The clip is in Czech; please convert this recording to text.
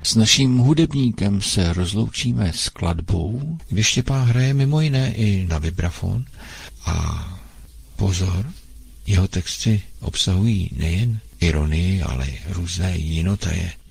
S naším hudebníkem se rozloučíme skladbou, kde Štěpán hraje mimo jiné i na vibrafon. A pozor, jeho texty obsahují nejen ironii, ale různé jinotaje.